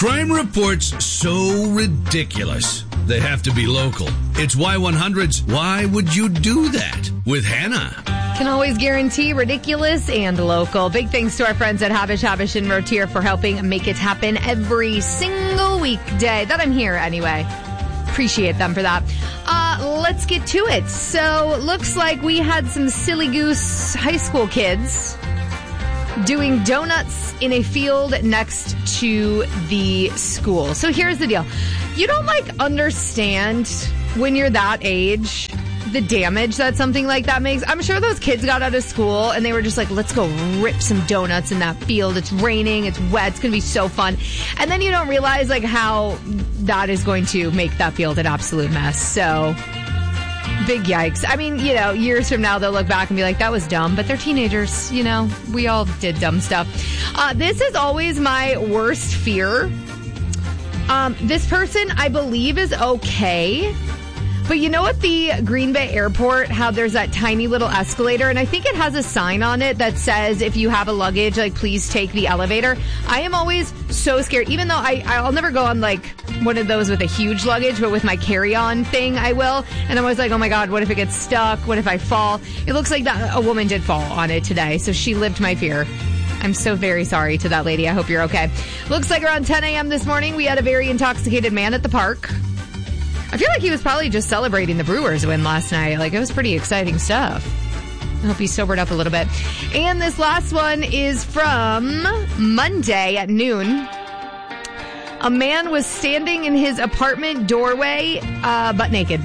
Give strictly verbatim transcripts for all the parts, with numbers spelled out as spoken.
Crime reports so ridiculous. They have to be local. It's Y one hundred's Why Would You Do That? With Hannah. Can always guarantee ridiculous and local. Big thanks to our friends at Habish, Habish and Rotier for helping make it happen every single weekday that I'm here anyway. Appreciate them for that. Uh, let's get to it. So, looks like we had some silly goose high school kids doing donuts in a field next to the school. So here's the deal. You don't like understand when you're that age the damage that something like that makes. I'm sure those kids got out of school and they were just like, let's go rip some donuts in that field. It's raining. It's wet. It's going to be so fun. And then you don't realize like how that is going to make that field an absolute mess. So big yikes. I mean, you know, years from now, they'll look back and be like, that was dumb. But they're teenagers. You know, we all did dumb stuff. Uh, this is always my worst fear. Um, this person, I believe, is okay. But you know at the Green Bay Airport, how there's that tiny little escalator, and I think it has a sign on it that says if you have a luggage, like, please take the elevator. I am always so scared, even though I, I'll never go on, like, one of those with a huge luggage, but with my carry-on thing, I will. And I'm always like, oh my God, what if it gets stuck? What if I fall? It looks like that a woman did fall on it today, so she lived my fear. I'm so very sorry to that lady. I hope you're okay. Looks like around ten a.m. this morning, we had a very intoxicated man at the park. I feel like he was probably just celebrating the Brewers win last night. Like, it was pretty exciting stuff. I hope he sobered up a little bit. And this last one is from Monday at noon. A man was standing in his apartment doorway, uh, butt naked.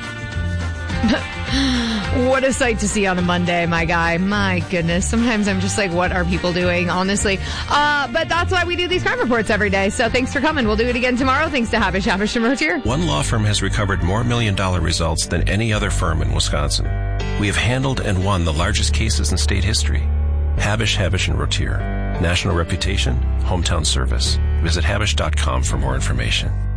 What a sight to see on a Monday, my guy. My goodness. Sometimes I'm just like, what are people doing, honestly? Uh, but that's why we do these crime reports every day. So thanks for coming. We'll do it again tomorrow. Thanks to Habish, Habish and Rotier. One law firm has recovered more million-dollar results than any other firm in Wisconsin. We have handled and won the largest cases in state history. Habish, Habish and Rotier. National reputation, hometown service. Visit habish dot com for more information.